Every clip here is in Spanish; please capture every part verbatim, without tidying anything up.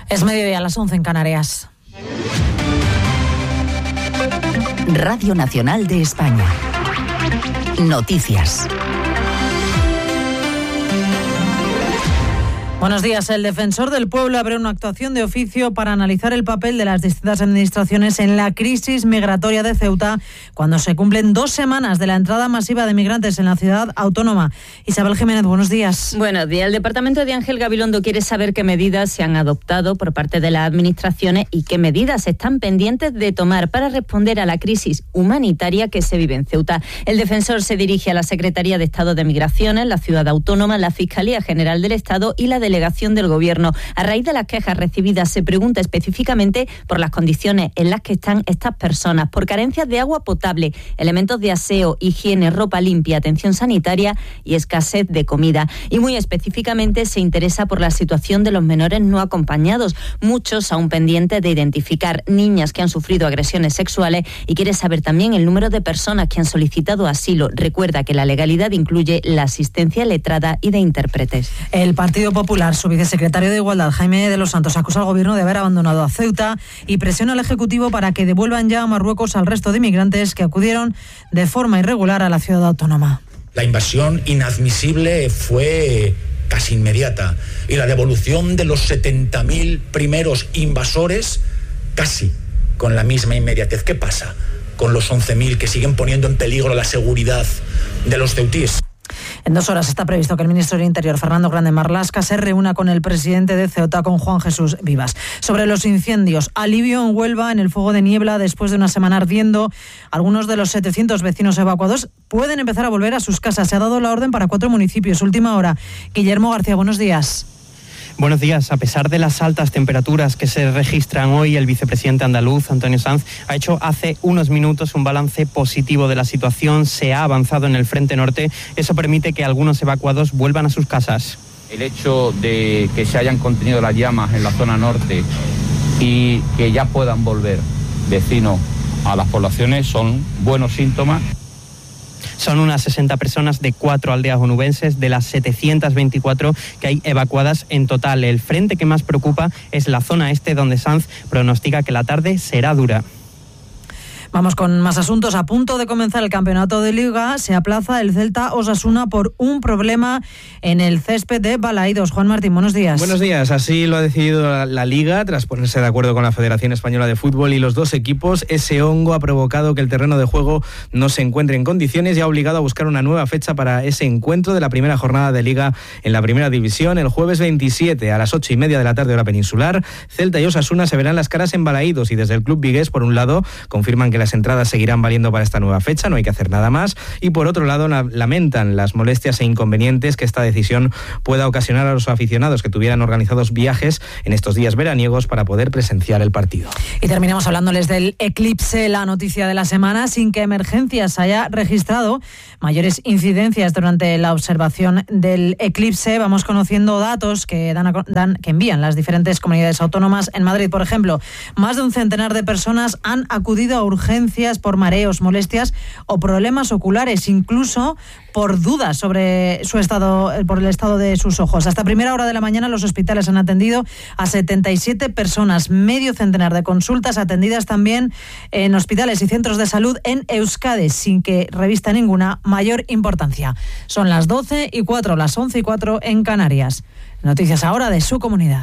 Es mediodía, a las once en Canarias. Radio Nacional de España. Noticias. Buenos días. El defensor del pueblo abre una actuación de oficio para analizar el papel de las distintas administraciones en la crisis migratoria de Ceuta cuando se cumplen dos semanas de la entrada masiva de migrantes en la ciudad autónoma. Isabel Jiménez, buenos días. Buenos días. El departamento de Ángel Gabilondo quiere saber qué medidas se han adoptado por parte de las administraciones y qué medidas están pendientes de tomar para responder a la crisis humanitaria que se vive en Ceuta. El defensor se dirige a la Secretaría de Estado de Migraciones, la ciudad autónoma, la Fiscalía General del Estado y la delegación del Gobierno. A raíz de las quejas recibidas se pregunta específicamente por las condiciones en las que están estas personas, por carencias de agua potable, elementos de aseo, higiene, ropa limpia, atención sanitaria y escasez de comida. Y muy específicamente se interesa por la situación de los menores no acompañados, muchos aún pendientes de identificar, niñas que han sufrido agresiones sexuales, y quiere saber también el número de personas que han solicitado asilo. Recuerda que la legalidad incluye la asistencia letrada y de intérpretes. El Partido Popular, su vicesecretario de Igualdad, Jaime de los Santos, acusa al Gobierno de haber abandonado a Ceuta y presiona al Ejecutivo para que devuelvan ya a Marruecos al resto de inmigrantes que acudieron de forma irregular a la ciudad autónoma. La invasión inadmisible fue casi inmediata y la devolución de los setenta mil primeros invasores casi con la misma inmediatez. ¿Qué pasa con los once mil que siguen poniendo en peligro la seguridad de los ceutíes? En dos horas está previsto que el ministro del Interior, Fernando Grande Marlaska, se reúna con el presidente de Ceuta, con Juan Jesús Vivas. Sobre los incendios, alivio en Huelva en el fuego de niebla después de una semana ardiendo. Algunos de los setecientos vecinos evacuados pueden empezar a volver a sus casas. Se ha dado la orden para cuatro municipios. Última hora. Guillermo García, buenos días. Buenos días. A pesar de las altas temperaturas que se registran hoy, el vicepresidente andaluz, Antonio Sanz, ha hecho hace unos minutos un balance positivo de la situación. Se ha avanzado en el frente norte. Eso permite que algunos evacuados vuelvan a sus casas. El hecho de que se hayan contenido las llamas en la zona norte y que ya puedan volver vecinos a las poblaciones son buenos síntomas. Son unas sesenta personas de cuatro aldeas onubenses de las setecientas veinticuatro que hay evacuadas en total. El frente que más preocupa es la zona este, donde Sanz pronostica que la tarde será dura. Vamos con más asuntos. A punto de comenzar el campeonato de Liga, se aplaza el Celta Osasuna por un problema en el césped de Balaídos. Juan Martín, buenos días. Buenos días. Así lo ha decidido la, la Liga, tras ponerse de acuerdo con la Federación Española de Fútbol y los dos equipos. Ese hongo ha provocado que el terreno de juego no se encuentre en condiciones y ha obligado a buscar una nueva fecha para ese encuentro de la primera jornada de Liga en la Primera División. El jueves veintisiete a las ocho y media de la tarde hora peninsular, Celta y Osasuna se verán las caras en Balaídos, y desde el club vigués, por un lado, confirman que las entradas seguirán valiendo para esta nueva fecha, no hay que hacer nada más, y por otro lado lamentan las molestias e inconvenientes que esta decisión pueda ocasionar a los aficionados que tuvieran organizados viajes en estos días veraniegos para poder presenciar el partido. Y terminamos hablándoles del eclipse, la noticia de la semana, sin que Emergencias haya registrado mayores incidencias durante la observación del eclipse. Vamos conociendo datos que, dan, a, dan, que envían las diferentes comunidades autónomas. En Madrid, por ejemplo, más de un centenar de personas han acudido a urgencias por mareos, molestias o problemas oculares, incluso por dudas sobre su estado, por el estado de sus ojos. Hasta primera hora de la mañana los hospitales han atendido a setenta y siete personas, medio centenar de consultas atendidas también en hospitales y centros de salud en Euskadi, sin que revista ninguna mayor importancia. Son las doce y cuatro, las once y cuatro en Canarias. Noticias ahora de su comunidad.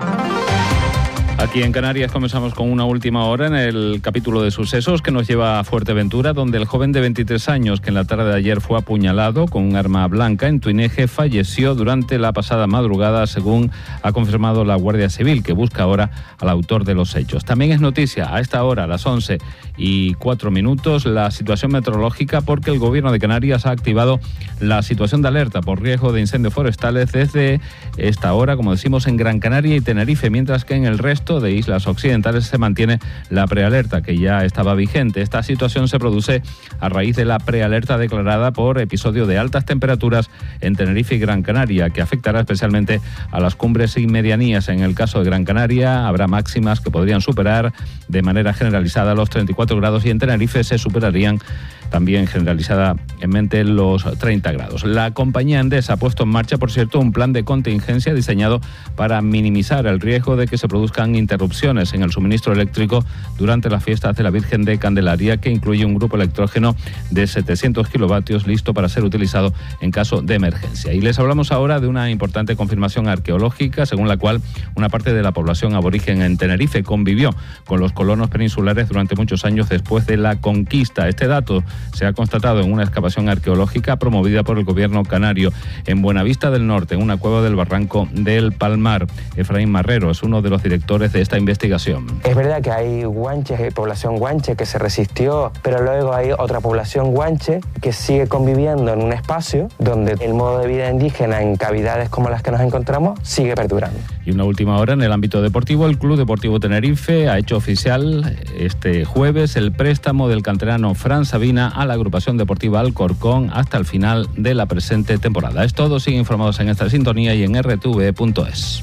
Aquí en Canarias comenzamos con una última hora en el capítulo de sucesos que nos lleva a Fuerteventura, donde el joven de veintitrés años que en la tarde de ayer fue apuñalado con un arma blanca en Tuineje falleció durante la pasada madrugada, según ha confirmado la Guardia Civil, que busca ahora al autor de los hechos. También es noticia a esta hora, a las once y cuatro minutos, la situación meteorológica, porque el Gobierno de Canarias ha activado la situación de alerta por riesgo de incendios forestales desde esta hora, como decimos, en Gran Canaria y Tenerife, mientras que en el resto de islas occidentales se mantiene la prealerta, que ya estaba vigente. Esta situación se produce a raíz de la prealerta declarada por episodio de altas temperaturas en Tenerife y Gran Canaria, que afectará especialmente a las cumbres y medianías. En el caso de Gran Canaria habrá máximas que podrían superar de manera generalizada los treinta y cuatro grados y en Tenerife se superarían también generalizadamente los treinta grados. La compañía Endesa ha puesto en marcha, por cierto, un plan de contingencia diseñado para minimizar el riesgo de que se produzcan interrupciones en el suministro eléctrico durante las fiestas de la Virgen de Candelaria, que incluye un grupo electrógeno de setecientos kilovatios listo para ser utilizado en caso de emergencia. Y les hablamos ahora de una importante confirmación arqueológica, según la cual una parte de la población aborigen en Tenerife convivió con los colonos peninsulares durante muchos años después de la conquista. Este dato se ha constatado en una excavación arqueológica promovida por el gobierno canario en Buenavista del Norte, en una cueva del barranco del Palmar. Efraín Marrero es uno de los directores de esta investigación. Es verdad que hay guanches, hay población guanche que se resistió, pero luego hay otra población guanche que sigue conviviendo en un espacio donde el modo de vida indígena en cavidades como las que nos encontramos sigue perdurando. Y una última hora en el ámbito deportivo, el Club Deportivo Tenerife ha hecho oficial este jueves el préstamo del canterano Fran Sabina a la agrupación deportiva Alcorcón hasta el final de la presente temporada. Es todo, siguen informados en esta sintonía y en r t v punto es.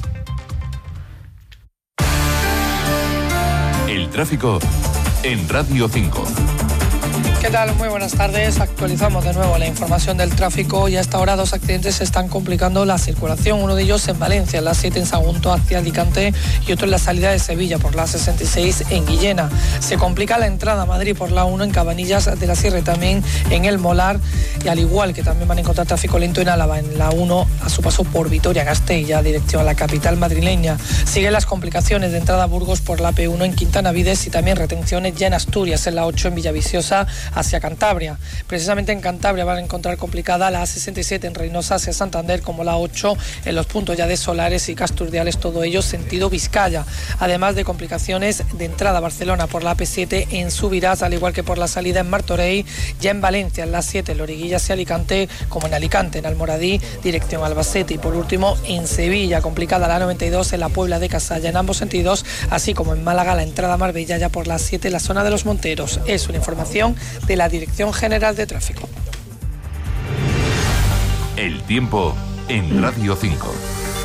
El tráfico en Radio cinco. ¿Qué tal? Muy buenas tardes. Actualizamos de nuevo la información del tráfico y a esta hora dos accidentes están complicando la circulación. Uno de ellos en Valencia, en la siete en Sagunto hacia Alicante, y otro en la salida de Sevilla por la sesenta y seis en Guillena. Se complica la entrada a Madrid por la uno en Cabanillas de la Sierra y también en El Molar, y al igual que también van a encontrar tráfico lento en Álava, en la uno a su paso por Vitoria-Gasteiz, ya dirección a la capital madrileña. Siguen las complicaciones de entrada a Burgos por la P uno en Quintana Vides y también retenciones ya en Asturias, en la ocho en Villaviciosa hacia Cantabria. Precisamente en Cantabria van a encontrar complicada la A sesenta y siete en Reynosa hacia Santander, como la ocho en los puntos ya de Solares y Casturdiales, todo ello sentido Vizcaya. Además de complicaciones de entrada a Barcelona por la A P siete en Subirás, al igual que por la salida en Martorell, ya en Valencia en la siete en Loriguilla hacia Alicante, como en Alicante en Almoradí, dirección Albacete, y por último en Sevilla, complicada la noventa y dos en la Puebla de Casalla en ambos sentidos, así como en Málaga la entrada a Marbella ya por la siete en la zona de los Monteros. Es una información de la Dirección General de Tráfico. El tiempo en Radio cinco.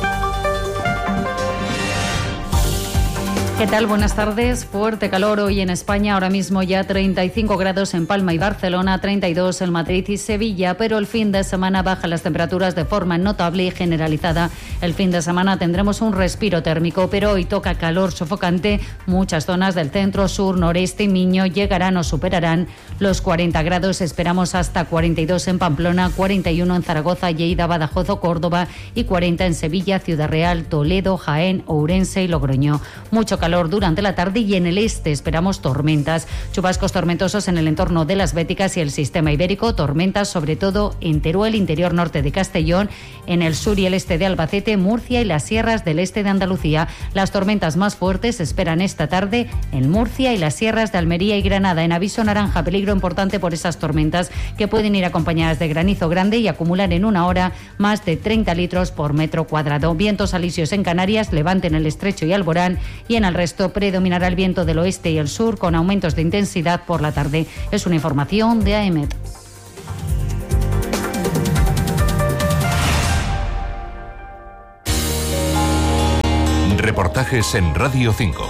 ¿Qué tal? Buenas tardes. Fuerte calor hoy en España. Ahora mismo ya treinta y cinco grados en Palma y Barcelona, treinta y dos en Madrid y Sevilla, pero el fin de semana bajan las temperaturas de forma notable y generalizada. El fin de semana tendremos un respiro térmico, pero hoy toca calor sofocante. Muchas zonas del centro, sur, noreste y Miño llegarán o superarán los cuarenta grados. Esperamos hasta cuarenta y dos en Pamplona, cuarenta y uno en Zaragoza, Lleida, Badajoz o Córdoba y cuarenta en Sevilla, Ciudad Real, Toledo, Jaén, Ourense y Logroño. Mucho calor durante la tarde y en el este esperamos tormentas, chubascos tormentosos en el entorno de las Béticas y el sistema ibérico, tormentas sobre todo en Teruel, interior norte de Castellón, en el sur y el este de Albacete, Murcia y las sierras del este de Andalucía. Las tormentas más fuertes se esperan esta tarde en Murcia y las sierras de Almería y Granada. En aviso naranja, peligro importante por esas tormentas que pueden ir acompañadas de granizo grande y acumular en una hora más de treinta litros por metro cuadrado. Vientos alisios en Canarias, levante en el Estrecho y Alborán, y en el resto predominará el viento del oeste y el sur con aumentos de intensidad por la tarde. Es una información de A E M E T. Reportajes en Radio cinco.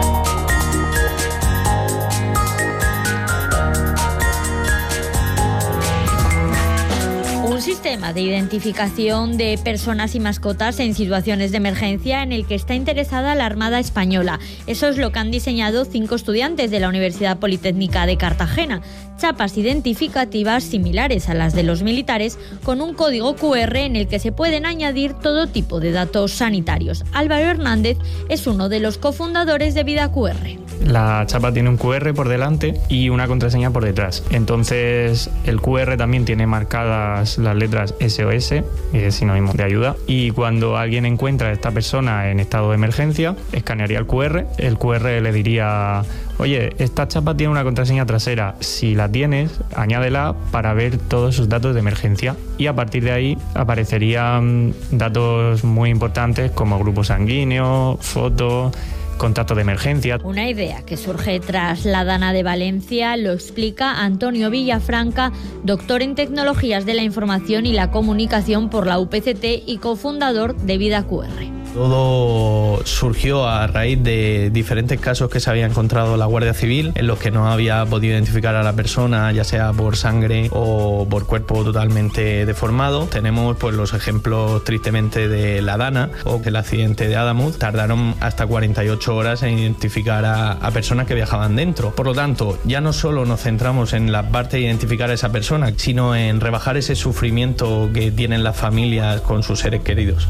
Un sistema de identificación de personas y mascotas en situaciones de emergencia en el que está interesada la Armada Española. Eso es lo que han diseñado cinco estudiantes de la Universidad Politécnica de Cartagena. Chapas identificativas similares a las de los militares con un código cu erre en el que se pueden añadir todo tipo de datos sanitarios. Álvaro Hernández es uno de los cofundadores de Vida cu erre. La chapa tiene un cu erre por delante y una contraseña por detrás. Entonces el cu erre también tiene marcadas las letras ese o ese, que es sinónimo de ayuda. Y cuando alguien encuentra a esta persona en estado de emergencia, escanearía el cu erre. El cu erre le diría: oye, esta chapa tiene una contraseña trasera. Si la tienes, añádela para ver todos sus datos de emergencia. Y a partir de ahí aparecerían datos muy importantes como grupo sanguíneo, foto, contacto de emergencia. Una idea que surge tras la Dana de Valencia, lo explica Antonio Villafranca, doctor en Tecnologías de la Información y la Comunicación por la U P C T y cofundador de Vida cu erre. Todo surgió a raíz de diferentes casos que se había encontrado la Guardia Civil, en los que no había podido identificar a la persona, ya sea por sangre o por cuerpo totalmente deformado. Tenemos pues los ejemplos tristemente de la Dana o del accidente de Adamuz. Tardaron hasta cuarenta y ocho horas en identificar a, a personas que viajaban dentro. Por lo tanto, ya no solo nos centramos en la parte de identificar a esa persona, sino en rebajar ese sufrimiento que tienen las familias con sus seres queridos.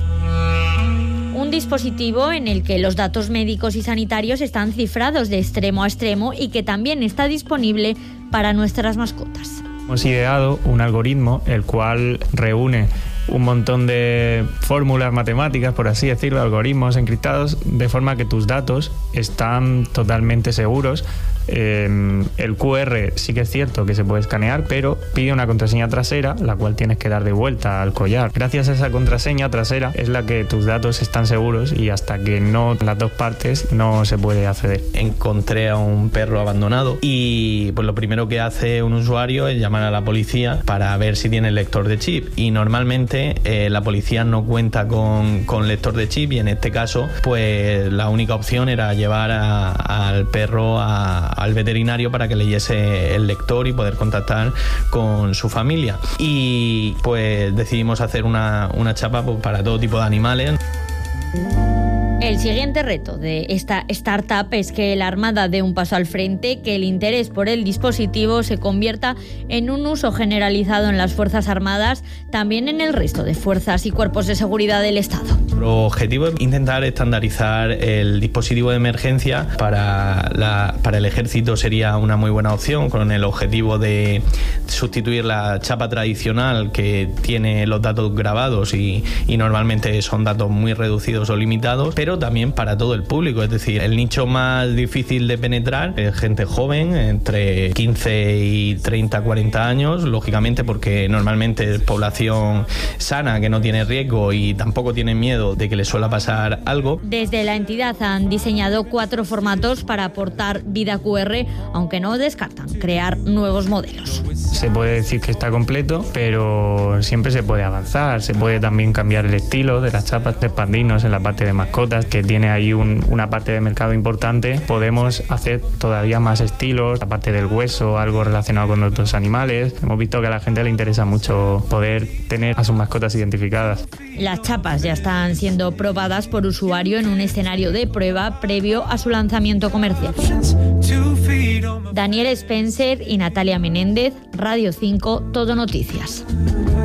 Un dispositivo en el que los datos médicos y sanitarios están cifrados de extremo a extremo y que también está disponible para nuestras mascotas. Hemos ideado un algoritmo el cual reúne un montón de fórmulas matemáticas, por así decirlo, algoritmos encriptados, de forma que tus datos están totalmente seguros. Eh, el Q R sí que es cierto que se puede escanear, pero pide una contraseña trasera, la cual tienes que dar de vuelta al collar. Gracias a esa contraseña trasera es la que tus datos están seguros, y hasta que no las dos partes no se puede acceder. Encontré a un perro abandonado y pues lo primero que hace un usuario es llamar a la policía para ver si tiene el lector de chip, y normalmente eh, la policía no cuenta con, con lector de chip, y en este caso pues la única opción era llevar a, al perro a al veterinario para que leyese el lector y poder contactar con su familia. Y pues decidimos hacer una, una chapa pues, para todo tipo de animales. El siguiente reto de esta startup es que la Armada dé un paso al frente, que el interés por el dispositivo se convierta en un uso generalizado en las Fuerzas Armadas, también en el resto de fuerzas y cuerpos de seguridad del Estado. Nuestro objetivo es intentar estandarizar el dispositivo de emergencia. Para, la, para el ejército sería una muy buena opción, con el objetivo de sustituir la chapa tradicional que tiene los datos grabados y, y normalmente son datos muy reducidos o limitados, pero también para todo el público. Es decir, el nicho más difícil de penetrar es gente joven, entre quince y treinta, cuarenta años, lógicamente, porque normalmente es población sana, que no tiene riesgo y tampoco tiene miedo de que le suela pasar algo. Desde la entidad han diseñado cuatro formatos para aportar vida Q R, aunque no descartan crear nuevos modelos. Se puede decir que está completo, pero siempre se puede avanzar. Se puede también cambiar el estilo de las chapas, expandirnos en la parte de mascotas, que tiene ahí un, una parte de mercado importante. Podemos hacer todavía más estilos, la parte del hueso, algo relacionado con otros animales. Hemos visto que a la gente le interesa mucho poder tener a sus mascotas identificadas. Las chapas ya están siendo probadas por usuario en un escenario de prueba previo a su lanzamiento comercial. Daniel Spencer y Natalia Menéndez, Radio cinco, Todo Noticias.